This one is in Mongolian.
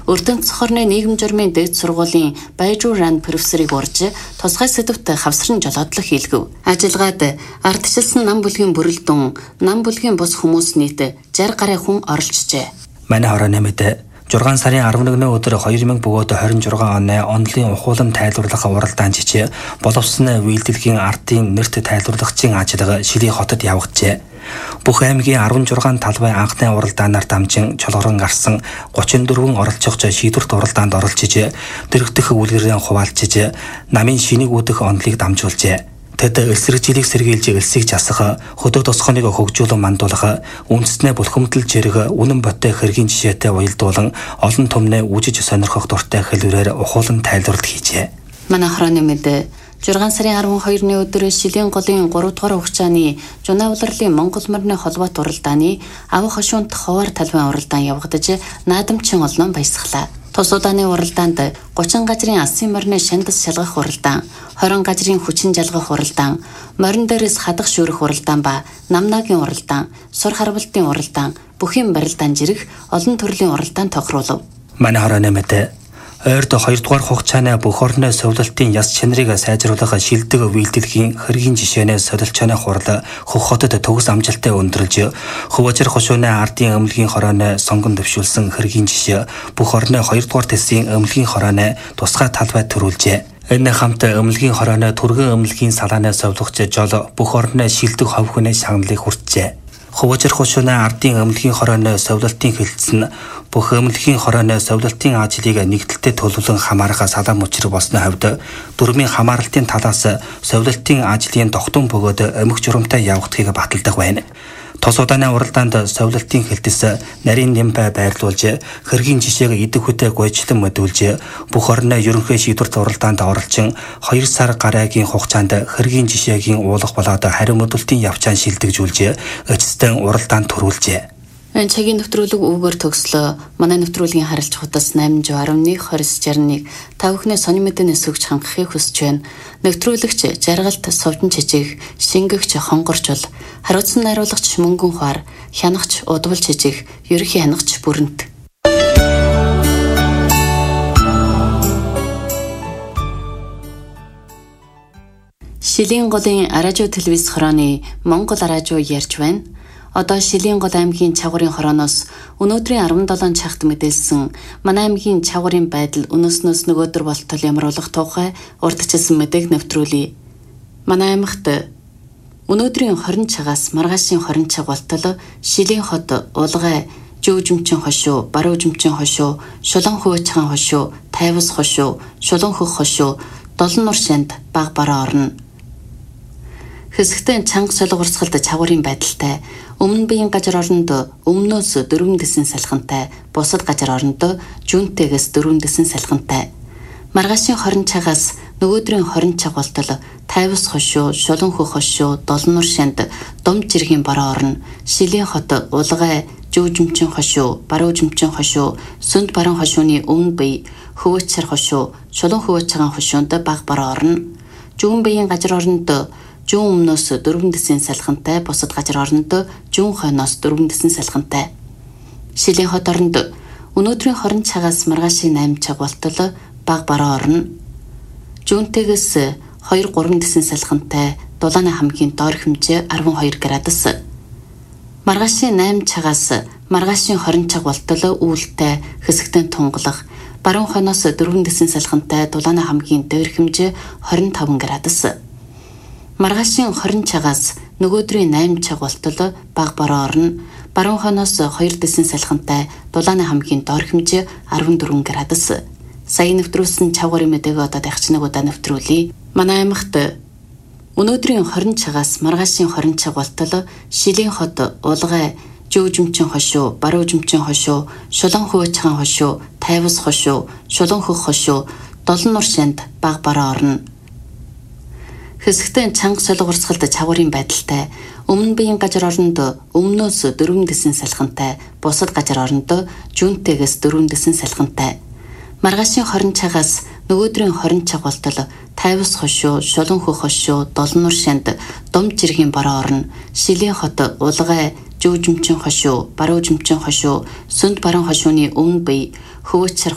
Өрдөнц хорны нийгэм журмын дээд сургуулийн Байжууран профессорыг урьж тусгай сэдвт хавсран жолоодлох хийлгэв. Ажилгаад ардчилсан нам бүлгийн бүрэлдэхүүн, нам бүлгийн бус хүмүүс нийт 60 гаруй хүн оролцжээ. Манай хорооны мэд 6 сарын 11-ны өдөр 2026 оны онлын ухуулам тайлбарлах уралдаан жижиг боловсон үйлдвэрлэлийн ардын нэрт тайлбарлагчийн ажил Шилийн хотод явагджээ. Бүх аймгийн 16 талбай анхны уралдаанаар дамжин чолгорон гарсан 34 оролцогч шийдвэрт уралдаанд оролцож дэрэгдэх үлгэрийн хуваалцж намын шинийг үүдэх онлыг дамжуулжээ. Тэд эсрэгжилийг сэргийлж элсийг засах, хөдөө тосгоныг хөгжүүлэн мандуулах, үндэснээ булхамдал жирэг үнэн ботой хэргийн жишээтэй уялдуулан олон түмнээ үжиж сонирхох дуртай хэлбэрээр ухуулан тайлбарлалт хийжээ. Манай хорооны мэд 6 сарын 12-ны өдөр Шилийн голын 3 дугаар хугацааны Жуна улирлын Монгол морины холбоот уралдааны авах хошуунт ховар талбайн уралдаан явагдаж наадамчин олноо баясгалаа. Тус удааны уралдаанд 30 газрын алсын морины шандас шалгах уралдаан, 20 газрын хүчин жалгах уралдаан, морин дээрээс хадах шүүрэх уралдаан ба намнаагийн уралдаан, сур харвалтын уралдаан, бүхийн барилдаан жирэх олон төрлийн уралдаан тохируулав. Манай хорооны мэд ойрд 2 дугаар хугацааны бүх орны совлалтын яс чанарыг сайжруулах шилдэг үйлдвэрлэлийн хэргийн жишээнээс солилцооны хурал Хөх хотод төгс амжилттай өндөрлж хөвөжөр хошууны ардын өмнөгийн хорооны сонгон дэвшүүлсэн хэргийн жишээ бүх орны 2 дугаар тэсгийн өмнөгийн хорооны тусгай талбай төрүүлжээ. Энэ хамт өмнөгийн хорооны түргэн өмнөгийн салааны совлогч жол бүх орны шилдэг хов хүнээ шагналыг хүртжээ. Хөвөжөр хошууны ардын өмнөгийн хорооны совлалтын хилцэн бүх өмнөгийн хорооны совлалтын ажлыг нэгдэлтэд төлөвлөн хамаарах салам учир болсны хувьд дөрмийн хамааралтын талаас совлалтын ажлын тогтун бөгөөд өмг журамтай явагдахыг баталдаг байна. Тос удааны уралдаанд совлалтын хэлтэс нарийн нэмбай байрлуулж хэргийн жишээг идэх хүтэ гойчлон мөдүүлж бүх орны ерөнхий шийдвэрт уралдаанд оролцсон 2 сар гарагийн хугацаанд хэргийн жишээгийн уулах болоод хариу мөдөлтийн явцаан шилдэгжүүлж эцэстэн уралдаанд төрүүлжээ. Энэ цагийн нэвтрүүлэг үүгээр төгслөө. Манай нэвтрүүлгийн харилцах хутас 811 2061 та бүхний сонин мэдэнээс өгч хангахыг хүсэж байна. Нэвтрүүлэгч жаргалт совдон жижиг, шингэгч хонгорчул, хариуцсан найруулагч мөнгөн хаар, хянагч удвал жижиг, ерөнхий хянагч бүрэнт. Шилийн голын радио телевиз хорооны Монгол радио ярьж байна. Одоо Шилийн гол аймгийн чавгарын хорооноос өнөөдрийн 17 цагт мэдээлсэн манай аймгийн чавгарын байдал өнөөснөөс нөгөөдөр болтол ямруулах тухай урдчилсан мэдээг нэвтрүүлье. Манай аймагт өнөөдрийн 20 цагаас маргаашийн 20 цаг болтол Шилийн хот Улгай, Жүжимчин хошуу, Баруужимчин хошуу, Шулан хөвчхан хошуу, Тайвас хошуу, Шулан хөх хошуу, Долон нуршинд баг бараа орно. Хэсэгтэн чанга солиг урсгалд чавгарын байдалтай өмнө биеийн газар оронд өмнөөс 4 дэсэн салхинтай, бусад газар оронд жүнтэйгээс 4 дэсэн салхинтай. Маргаашийн 20 цагаас нөгөөдрийн 20 цаг болтол Тайвас хошуу, Шулан хөх хошуу, Долон нуршинд дум жиргийн бараа орно. Шилийн хот Улгай, Жүжимчин хошуу, Баруужимчин хошуу, Сүнд баран хошууны өмнө бие, Хөвчсар хошуу, Шулан хөвчхан хошуунд баг бараа орно. Жүн биеийн газар оронд Жүн өмнөөс 4 дэсэн салхинтай, бусад газар оронд жүн хойноос 4 дэсэн салхинтай. Шилийн хот оронд өнөөдрийн 20 цагаас маргаашийн 8 цаг болтол баг бараа орно. Жүнтэйгээс 2-3 дэсэн салхинтай, дулааны хамгийн доор хэмжээ 12 градус. Маргаашийн 8 цагаас маргаашийн 20 цаг болтол үүлтэй хэсэгтэн тунгалах, баруун хойноос 4 дэсэн салхинтай, дулааны хамгийн дээр хэмжээ 25 градус. Маргаашийн 20 цагаас нөгөөдрийн 8 цаг болтол баг бараа орно. Баруун хойноос 2 дэсэн салхинтай, дулааны хамгийн доор хэмжээ 14 градус. Сая нэвтрүүлсэн чавгарын мэдээг одоо дахиж нэг удаа нэвтрүүлье. Манай аймагт өнөөдрийн 20 цагаас маргаашийн 20 цаг болтол Шилийн хот Улгай, Жүжимчин хошуу, Баруужимчин хошуу, Шулан хөвчхан хошуу, Тайвас хошуу, Шулан хөх хошуу, Долон нуршинд баг бараа орно. Хэсэгтэн чанга солиг урсгалд чавгарын байдалтай өмнө биеийн газар оронд өмнөөс 4 дэсэн салхинтай, бусад газар оронд жүнтэйгээс 4 дэсэн салхинтай. Маргаашийн 20 цагаас нөгөөдрийн 20 цаг болтол Тайвас хошуу, Шулан хөх хошуу, Долон нуршинд дум жиргийн бараа орно. Шилийн хот Улгай, Жүжимчин хошуу, Баруужимчин хошуу, Сүнд баран хошууны өмнө бие, Хөвчсар